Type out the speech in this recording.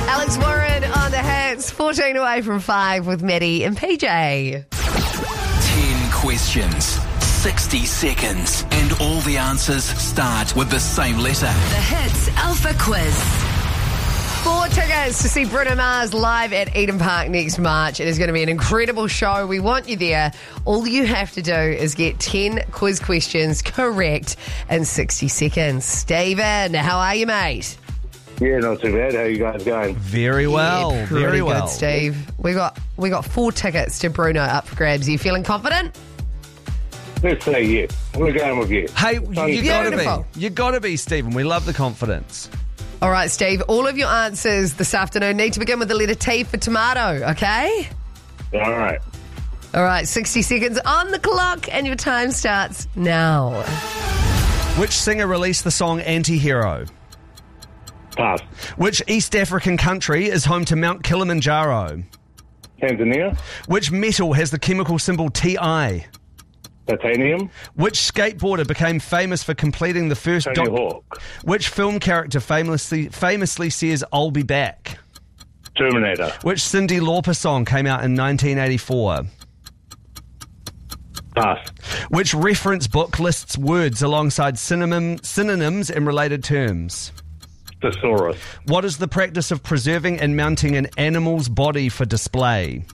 Alex Warren on the hits, 14 away from 5 with Maddie and PJ. 10 questions, 60 seconds, and all the answers start with the same letter. The Hits Alpha Quiz. 4 tickets to see Bruno Mars live at Eden Park next March. It is going to be an incredible show. We want you there. All you have to do is get 10 quiz questions correct in 60 seconds. Stephen, how are you, mate? Yeah, not too bad. How you guys going? Very well. Yeah, pretty very well. good, Steve. We got 4 tickets to Bruno up for grabs. Are you feeling confident? Let's say yeah. We're going with yeah. Hey, you gotta Beautiful. be. You gotta be, Stephen. We love the confidence. All right, Steve, all of your answers this afternoon need to begin with the letter T for tomato, okay? All right. All right, 60 seconds on the clock and your time starts now. Which singer released the song Anti-Hero? Pass. Which East African country is home to Mount Kilimanjaro? Tanzania. Which metal has the chemical symbol Ti? Titanium. Which skateboarder became famous for completing the first Tony Hawk. Which film character famously says, "I'll be back"? Terminator. Which Cyndi Lauper song came out in 1984? Pass. Which reference book lists words alongside synonyms and related terms? Thesaurus. What is the practice of preserving and mounting an animal's body for display?